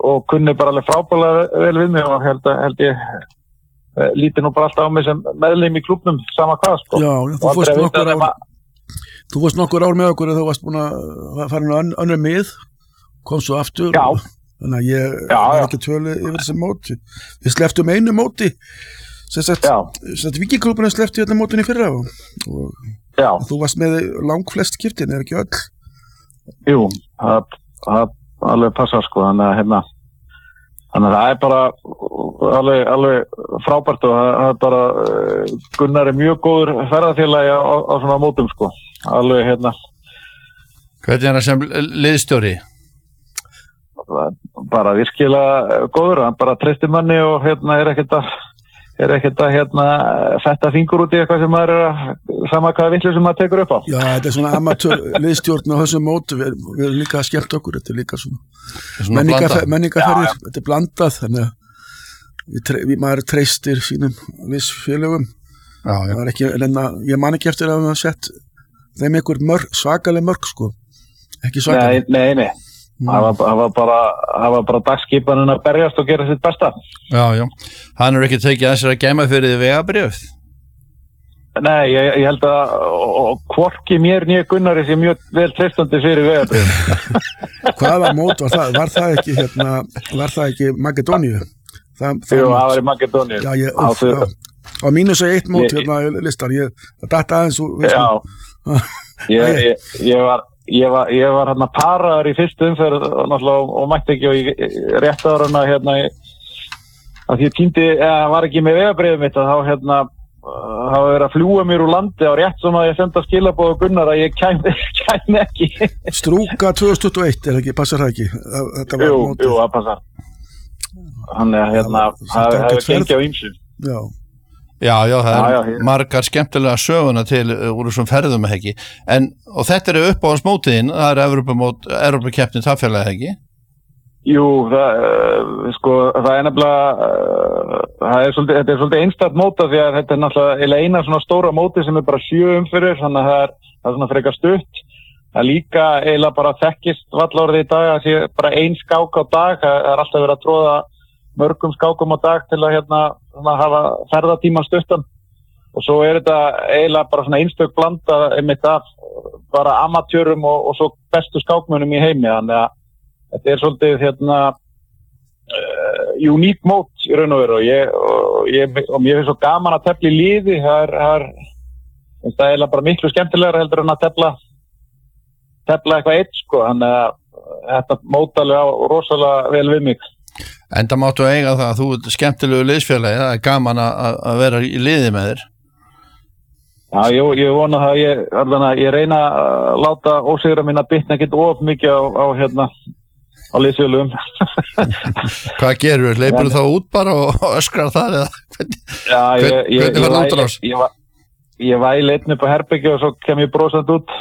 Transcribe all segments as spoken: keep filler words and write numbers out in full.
og kunni bara alveg frábælega vel við mig og held, held ég líti nú bara alltaf á mig sem meðlim í klúbnum sama hvað sko. Já, þú fórst nokkur ár þú fórst nokkur ár með okkur og þú varst búin að fara inn á önnur mið kom svo aftur já. Og, þannig að ég já, var já. ekki tölu yfir þessi móti við sleftum einu móti sem sagt, sagt Víkinglúbuna slefti hérna mótin í fyrra og, og já. þú varst með langflest skiptin, er ekki öll? Jú, það, það alveg passar sko, þannig að hérna þannig að það er bara alveg, alveg frábært og það er bara Gunnar er mjög góður ferðafélagi á, á svona mótum sko, alveg hérna. Hvernig er það sem liðstjóri? Bara virkilega góður, hann bara treystir manni og hérna er ekkert að er ekkert að hérna fetta fingur út í eitthvað sem maður er að sama hvaða villu sem maður tekur upp á. Já, þetta er svona amatör liðstjórn á þessum mótu, við, við erum líka að skemmt okkur, þetta er líka svona, svona menningarferðir, menningarferðir, þetta er blandað, þannig að við, við, maður treystir sínum liðsfélögum, það er ekki, en ég man ekki eftir að við hafa sett þeim einhver mörg, svakaleg mörg sko, ekki svakaleg. Nei, nei, nei. Það var, það var bara, það var bara dagskipanin að berjast og gera sitt besta. Já, já. Hann er ekki tekið að sér að gæma fyrir því vegabréf? Nei, ég, ég held að og hvorki mér nýja Gunnari sé mjög vel treystandi fyrir vegabréf. Hvaða mót var það? Var það ekki hérna, var það ekki Makedóníu? Það, það Jú, það var í Makedóníu. Já, ég, á, já. Á mínus eitt mót ég, hérna í listan, ég, það datta aðeins úr. Já, ég, ég, ég var Ég var, ég var hérna paraður í fyrstu umferð og náttúrulega og mætti ekki og ég rétt ára hérna að ég týndi, eða var ekki með vegabréfið mitt að þá hérna hafa verið að fljúga mér úr landi á rétt sem að ég senda skilaboð Gunnar að ég kæmi, kæmi ekki. Strúka tvö þúsund tuttugu og eitt, er ekki, passar það ekki? Þetta var jú, mótið. jú, það passar. Þannig að hérna, það hefur gengið á ýmsu. Já. Já, já, það er já, já, margar skemmtilega söguna til úr þessum ferðum ekki. En, og þetta er upp á hans mótiðin, það er Evrópumót, Evrópukeppni taffélagið ekki? Jú, það, uh, sko, það er nefnilega, uh, það er svolítið, þetta er svolítið einstakt móta því að þetta er náttúrulega eina svona stóra móti sem er bara sjö umfyrir, þannig að það er, það er svona frekar stutt. Það er líka eiginlega bara þekkist vallárið í dag að sé bara ein skák á dag, það er alltaf verið að tróða mörgum skákum á dag til að hérna að hafa ferðatíma stuttan og svo er þetta eiginlega bara svona einstök blanda einmitt af bara amatjörum og, og svo bestu skákmönnum í heimi þannig að þetta er svolítið hérna uh, uník mót í raun og veru og ég og ég og mér finnst svo gaman að tefla í liði það er, það er það er eiginlega bara miklu skemmtilegra heldur en að tefla tefla eitthvað eitt sko þannig að þetta mótalega á rosalega vel við mig. Enda máttu eiga það að þú ert skemmtilegu liðsfélagi, það er gaman að, að vera í liði með þér. Já, ég, ég vona það, ég, alveg, ég reyna að láta ósigra mín að bitna ekkert of mikið á, á, hérna, á liðsfélagum. Hvað gerur, leipur þú þá út bara og öskrar það eða? Hvernig, Já, ég, ég, hvernig var það útrás? Ég, ég, ég, ég væli einn upp á herbergi og svo kem ég brosandi út.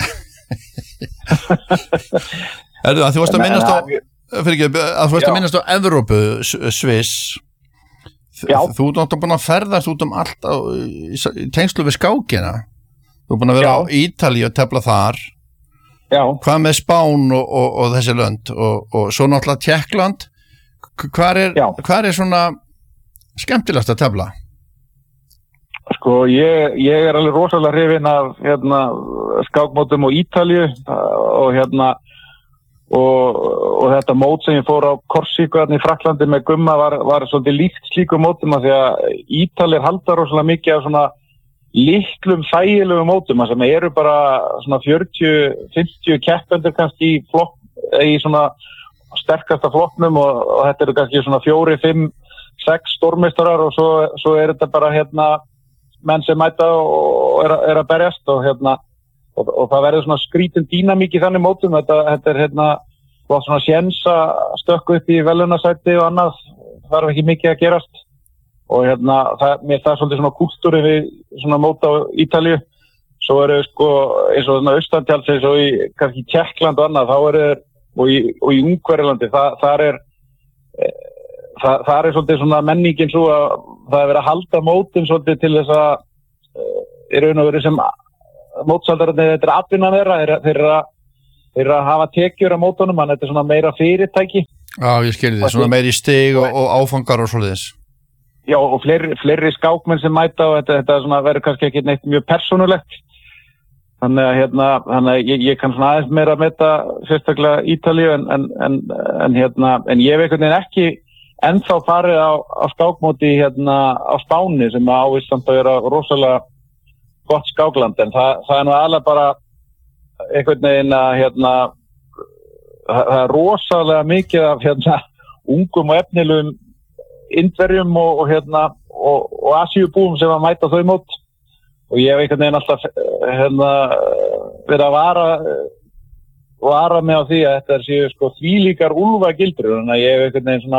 Erðu að þú varst að minnast á... Fyrir ekki, að þú veist að minnast á Evrópu, Sviss. Já. Þú ert náttúrulega búin að ferðast út um allt á, í, í tengslu við skákina. Þú ert búin að vera Já. Á Ítalíu og tefla þar. Já. Hvað með Spán og, og, og þessi lönd og, og svo náttúrulega Tékkland. Hvar er, hvar er svona skemmtilegast að tefla? Sko, ég, ég er alveg rosalega hrifinn af hérna, skákmótum á Ítalíu og hérna Og, og þetta mót sem ég fór á Korsíku í Frakklandi með Gumma var, var svolítið líkt slíku mótum að því að Ítalir halda rosalega mikið af svona litlum þægilegum mótum sem eru bara svona fjörutíu til fimmtíu keppendur kannski í, flokk, í svona sterkasta flokknum og, og þetta eru kannski svona fjóri, fimm, sex stórmeistarar og svo, svo er þetta bara hérna menn sem mæta og er, er að berjast og hérna Og, og það verður svona skrítin dýnamík í þannig mótum þetta, þetta er hérna var svona séns að stökku upp í velunasæti og annað, það var ekki mikið að gerast og hérna það, mér það er svolítið svona kúltúri við svona móta á Ítalíu svo eru sko eins og svona austantjáls eins og í kannski Tékkland og annað þá eru og í, og í Ungverjalandi það, þar er e, það, þar er svolítið svona menningin svo að það er verið að halda mótin svolítið til þess að e, í raun og veru sem mótsaldararnir, þetta er atvinnan þeirra þeir, þeir, þeir að hafa tekjur á mótunum, þannig að þetta er svona meira fyrirtæki Já, ég skilði þið, svona meiri stig og, og áfangar og svoleiðis. Já, og fleiri, fleiri skákmenn sem mæta og þetta, þetta svona verður kannski ekki neitt mjög persónulegt. Þannig að hérna, þannig að ég, ég kann svona aðeins meira að meta sérstaklega Ítalíu en, en, en, en hérna, en ég hef einhvern veginn ekki ennþá farið á, á skákmóti hérna á Spáni sem ávist samt að vera rosalega gott skákland, en það, það er nú alveg bara einhvern veginn að hérna, það, það er rosalega mikið af hérna ungum og efnilegum Indverjum og, og hérna og, og Asíubúum sem að mæta þau mót og ég hef einhvern veginn alltaf hérna verið að vara vara mig á því að þetta séu sko þvílíkar úlfagildrur, þannig að ég hef einhvern veginn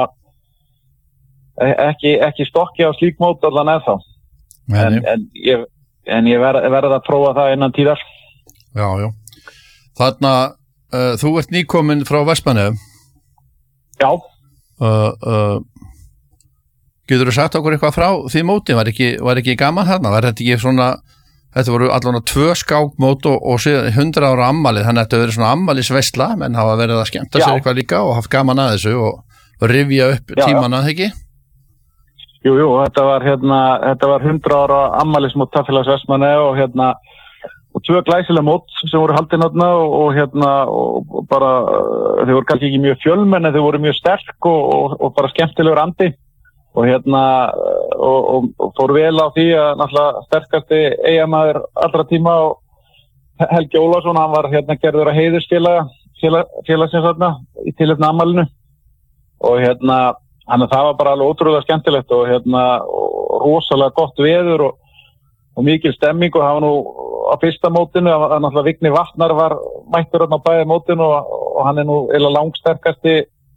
svona ekki, ekki stokki á slík mót allan ennþá en, en ég, en ég verð, verð að prófa það innan tíðar. Já, já. Þarna uh, þú ert nýkominn frá Vestmannaeyjum. Já. Uh, uh, Getur þú sagt okkur eitthvað frá því móti? Var ekki, var ekki gaman þarna? Var þetta ekki svona, þetta voru allavega tvö skákmót og, og hundra ára ammalið, þannig að þetta verið svona ammalisveisla, menn hafa verið að skemmta sér eitthvað líka og haft gaman að þessu og rifja upp já, tímana, já. Ekki? Jú, jú, þetta var hérna, þetta var hundra ára ammalismót Tafélags Vestmannaeyja og hérna, og tvö glæsilega mót sem voru haldin þarna og, og hérna, og bara, þau voru kannski ekki mjög fjölmenn en þau voru mjög sterk og, og, og bara skemmtilegur andi. Og hérna, og, og, og fór vel á því að náttúrulega sterkasti eigamaður allra tíma og Helgi Ólafsson, hann var hérna gerður að heiðursfélaga félag, félagsins þarna í tilefni afmælinu og hérna, hann það var bara alveg ótrúlega skemmtilegt og hérna, og rosalega gott veður og, og mikil stemming og hann var nú á fyrsta mótinu, að náttúrulega Vigni Vatnar var mættur þarna á bæði mótinu og, og hann er nú eiginlega langsterkasti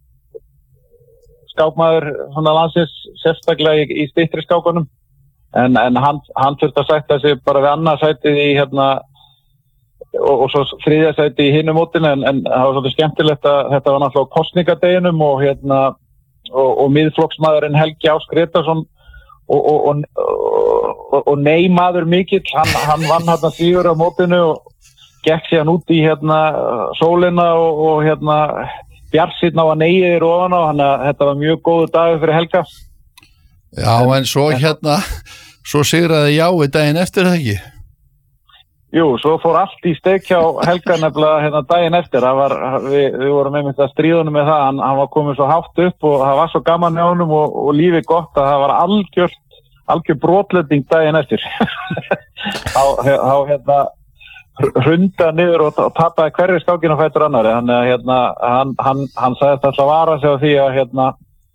skákmaður svona landsins sérstaklega í, í styttri skákunum en, en hann, hann þurfti að sætta sig bara við annað sætið í hérna og, og svo þriðja sætið í hinum mótinu en, en það var svolítið skemmtilegt að þetta var náttúrulega á kosningadeginum og hérna og, og miðflokksmaðurinn Helgi Ás Gretarsson og, og, og, og neymaður mikill, hann, hann vann hérna sigur á mótinu og gekk síðan út í hérna sólina og, og hérna bjarsinn á að neyðir ofan á, hann að þetta var mjög góðu dagur fyrir Helga. Já, en svo hérna, svo sigraði Jái daginn eftir það ekki? Jú, svo fór allt í steik hjá Helga nefnilega hérna daginn eftir, það var, við, við vorum einmitt að stríðunum með það, hann, hann var komið svo hátt upp og það var svo gaman hjá honum og, og lífið gott að það var algjört, algjör brotletting daginn eftir. Þá, þá hérna, hrunda niður og, og tapaði hverju skákinu á fætur annari, þannig að hérna, hann, hann, hann sagðist alltaf að vara sig á því að hérna,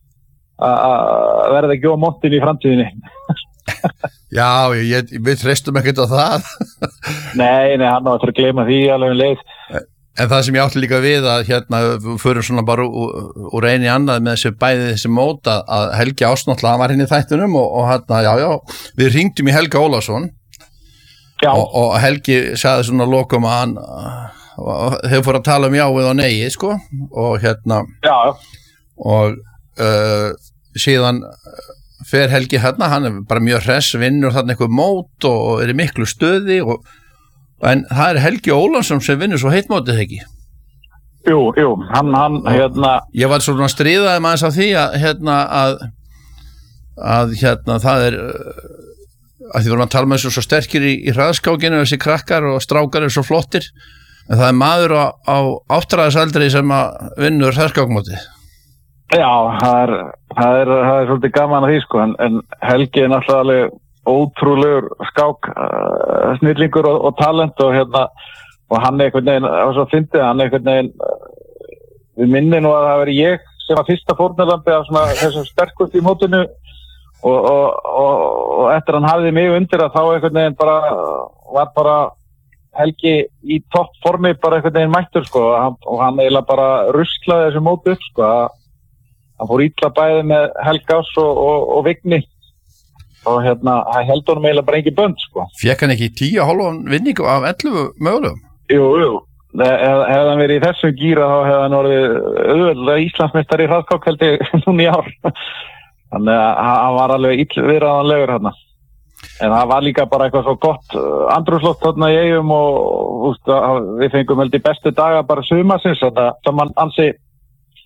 að verða ekki á montin í framtíðinni. Já, ég, við treystum ekkert á það. Nei, nei, hann var að gleyma því alveg um leið. En það sem ég átti líka við að hérna, við förum svona bara úr, úr eini annað með þessu bæði þessi mót að, að Helgi Ás náttúrulega, hann var hérna í þættunum og, og hérna, já, já, við hringdum í Helga Ólafsson. Og, og Helgi sagði svona lokum að hann hefur fór að tala um jáið og neið sko og hérna já. og uh, síðan fer Helgi hérna, hann er bara mjög hress, vinnur þarna eitthvað mót og er í miklu stöði og, en það er Helgi Ólafsson sem vinnur svo heitmótið ekki? Jú, jú, hann, hann hérna ég var svona stríðaði maður á því að hérna að, að hérna það er að því vorum að tala með þessu svo sterkir í, í hraðskákinu, þessi krakkar og strákar er svo flottir, en það er maður á, á áttræðisaldri sem að vinnur hraðskákmóti. Já, það er, það er, það er svolítið gaman að því sko, en, en Helgi er náttúrulega alveg ótrúlegur skák uh, snillingur og, og talent og hérna, og hann er einhvern veginn, og svo fyndið hann er einhvern veginn, uh, við minni nú að það veri ég sem var fyrsta fórnarlambi af svona þessum sterkust í mótinu Og, og, og, og eftir hann hafði mig undir að þá einhvern veginn bara var bara Helgi í topp formi bara einhvern veginn mættur sko og hann, og hann eiginlega bara ruslaði þessu móti upp sko að hann fór illa bæði með Helga Ás og, og, og Vigni og hérna hann held honum eiginlega bara engin bönd sko. Fékk hann ekki tíu og hálfan vinningu af ellefu mögulegum? Jú, jú, hefði hef hann verið í þessum gíra þá hefði hann orðið auðvitað Íslandsmeistari í hraðskák held ég núna í ár. Þannig að hann var alveg illviðraðanlegur hérna. En það var líka bara eitthvað svo gott andrúmsloft þarna í Eyjum og, og úst, við fengum held í bestu daga bara sumarsins, þannig að man ansi,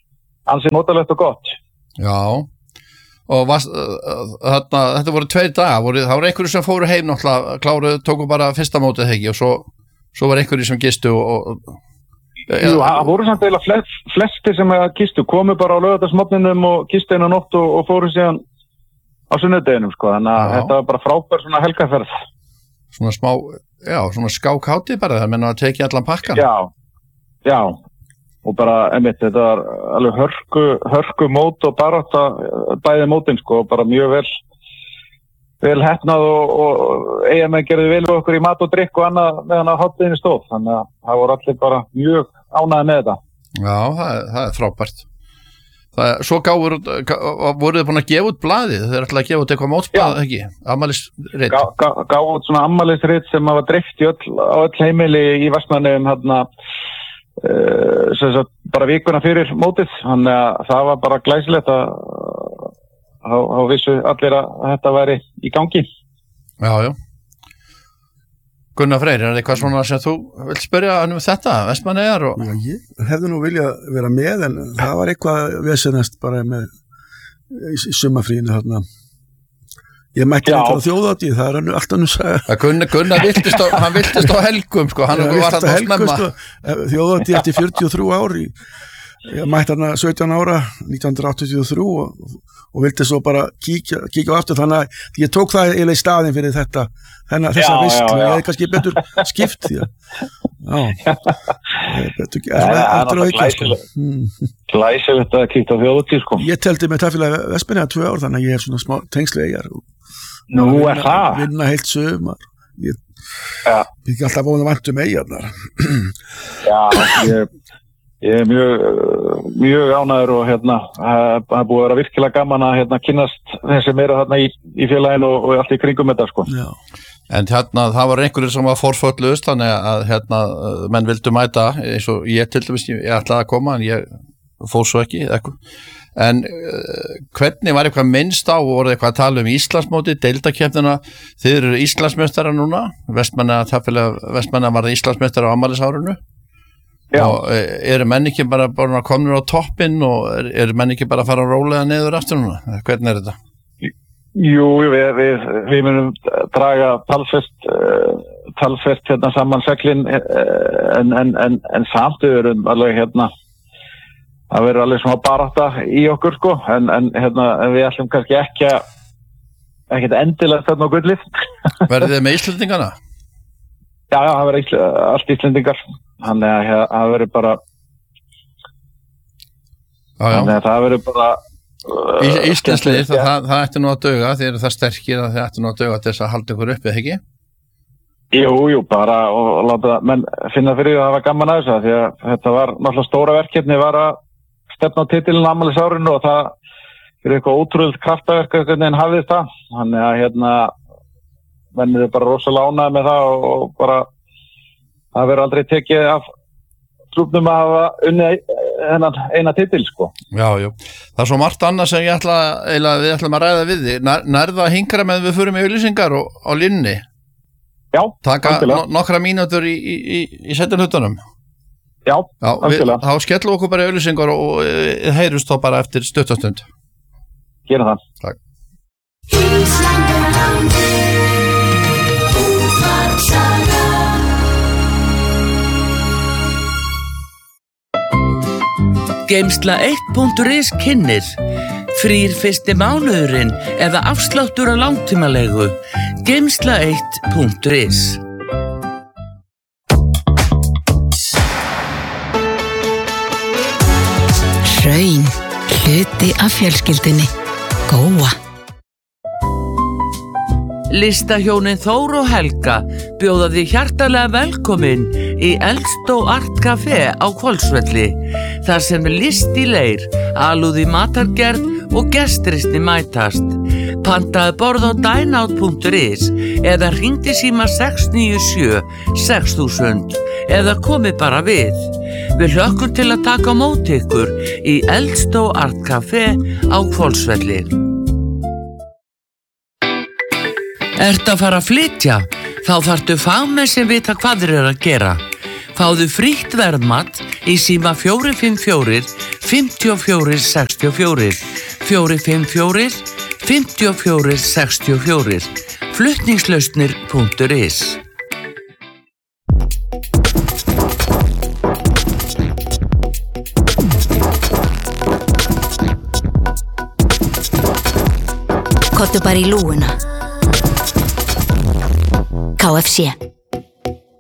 ansið notalegt og gott. Já, og var, þarna, þetta voru tveir dagar, voru, það voru einhverju sem fóru heim náttúrulega, kláruðu, tóku bara fyrsta mótið ekki og svo, svo var einhverju sem gistu og... og Jú, það voru samt eiginlega flest, flestir sem gistu, komu bara á laugardagsmorgninum og gistu einu nótt og, og fóru síðan á sunnudeginum, sko, þannig að þetta var bara frábær svona helgarferð. Svona smá, já, svona skákhátti bara, það menna að teki allan pakkan. Já, já, og bara, einmitt, þetta var alveg hörku, hörku mót og bara þetta bæði mótin, sko, bara mjög vel, vel heppnað og, og eigamenn gerði vel við okkur í mat og drikk og annað meðan að háttiðinni stóð, þannig að það voru allir bara mjög ánægði með þetta. Já, það er, það er frábært. Það er, svo gáður, gá, voruð þið búin að gefa út blaðið, þið er alltaf að gefa út eitthvað mótsblað, ekki? Ammælisrit. Gá, gá, gáðu út svona ammælisrit sem var dreift í öll, á öll heimili í Vestmannaeyjum, hérna, uh, sem sagt, bara vikuna fyrir mótið, þannig að það var bara glæsilegt að þá vissu allir að þetta væri í gangi. Já, já. Gunnar Freyr, er það eitthvað svona sem þú vilt spyrja um þetta, Vestmannaeyjar? Og... Já, ég hefði nú viljað vera með, en það var eitthvað vesenast bara með í sumarfríinu þarna. Ég mætti ekki á þjóðhátíð, það er alltaf nú sagða. Gunnar, Gunnar viltist á, hann viltist á helgum, sko, hann var þarna á snemma. Sko, þjóðhátíð eftir fjörutíu og þrjú ári. Ég mætti þarna sautján ára, nítján hundruð áttatíu og þrjú og, og vildi svo bara kíkja, kíkja á aftur, þannig að ég tók það eiginlega í staðinn fyrir þetta, þennan þessa veislu, ég hefði kannski betur skipt því að, já, betur, er það aftur á ekki, sko. Glæsilegt að kíkja á þjóðhátíð, sko. Ég teldi með Tafélag Vestmannaeyja tvö ár, þannig að ég er svona smá tengslu eyjar. Nú er það? Vinna heilt sumar, ég ekki alltaf vonað vænt um eyjarnar. Já, ég... Ég er mjög, mjög ánægður og hérna, það er búið að vera virkilega gaman að hérna kynnast þeim sem eru þarna í, í félaginu og, og allt í kringum þetta, sko. Já. En hérna, það var einhverjir sem var forföllust, þannig að hérna, menn vildu mæta, eins og ég til dæmis, ég ætlaði að koma, en ég fór svo ekki, eitthvað. En uh, hvernig var eitthvað minnst á, voru eitthvað að tala um Íslandsmóti, deildakeppnina, þið eru Íslandsmeistara núna, Vestmannaeyja, Tafélag Vestmannaeyja varð Íslandsmeistara á afmælisárinu. Já. Og eru menn ekki bara, bara komnir á toppinn og eru er menn ekki bara að fara að rólega niður aftur núna? Hvernig er þetta? Jú, við, við, við munum draga talfest, uh, talfest hérna saman seglin uh, en, en, en, en samt við erum alveg hérna, það verður alveg svona barátta í okkur, sko, en, en hérna, við ætlum kannski ekki að, ekkert endilega þarna á gullið. Verðið þið með Íslendingana? Já, já, það verður allt Íslendingar. Þannig að það verður bara já, já. Þannig að það verður bara uh, Íslandsliðið, það, það, það ætti nú að dauga, þeir eru það sterkir að þeir ætti nú að dauga til þess að halda ykkur upp, eða ekki? Jú, jú, bara og, og láta menn finna fyrir að það var gaman að þessu, því að þetta var náttúrulega stóra verkefni, var að stefna á titilin afmælisárinu og það er eitthvað ótrúlega kraftaverk en hafið það, þannig að hérna mennið er bara rosalega ánægð með það og, og bara það verður aldrei tekið af klúbnum að hafa unnið hennan eina titil, sko. Já, já. Það er svo margt annað sem ég ætla, eða við ætlum að ræða við þig. Nær, nærða að hingra með við förum í auglýsingar og, á línni? Já, taka no, nokkra mínútur í, í, í, í setjumhlutunum? Já, já við, þá skellum okkur bara í auglýsingar og, og e, heyrjumst þá bara eftir stuttastund. Gerum það. Takk. Geimsla eitt punktur is kynnir frýr fyrsti mánuðurinn eða afsláttur á langtímalegu. Geimsla eitt punktur is. Hraun, hluti af fjölskyldunni. Góa. Listahjónin Þór og Helga bjóða því hjartalega velkomin í Eldstó Art Café á Hvolsvelli, þar sem list í leir, alúð í matargerð og gestrisni mætast. Pantaðu borð á dineout punktur is eða hringdu síma sex níu sjö sex þúsund eða komi bara við. Við hlökkum til að taka á móti ykkur í Eldstó Art Café á Hvolsvelli. Ertu að fara að flytja? Þá þarftu fagmenn sem vita hvað þeir eru að gera. Fáðu frítt verðmat í síma fjögur fimm fjögur fimm fjögur sex fjögur, fjögur fimm fjögur, fimm fjögur sex fjögur, flutningslausnir punktur is. Kottu bara í lúguna. K F C